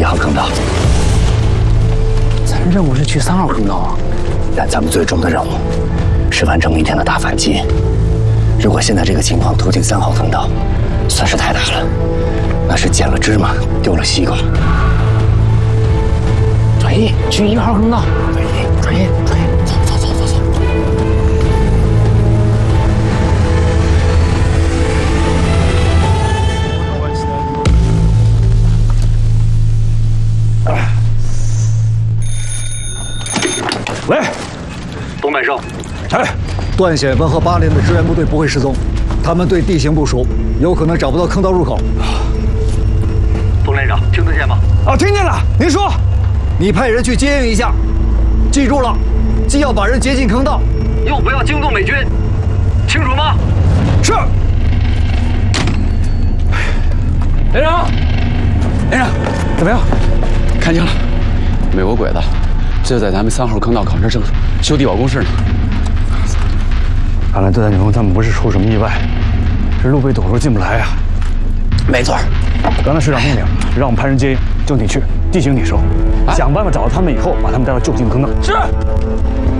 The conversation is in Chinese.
1号坑道。 咱任务是去3号坑道啊， 但咱们最终的任务是完成明天的大反击。如果现在这个情况突进3号坑道，算是太大了，那是捡了芝麻丢了西瓜。 转移去1号坑道，转移，走。 喂， 东北少， 哎，段显文和8连的支援部队不会失踪，他们对地形不熟，有可能找不到坑道入口。 董连长，听得见吗？ 啊，听见了。您说，你派人去接应一下，记住了，既要把人接进坑道， 又不要惊动美军，清楚吗？ 是。 连长， 怎么样？ 看清了，美国鬼子就在咱们3号坑道考察正修地堡工事呢。 看来段永他们不是出什么意外，这路被堵住进不来呀。 没错， 刚才师长命令让我们派人接应，就你去，地形你熟，想办法找到他们以后，把他们带到就近的坑道。 是。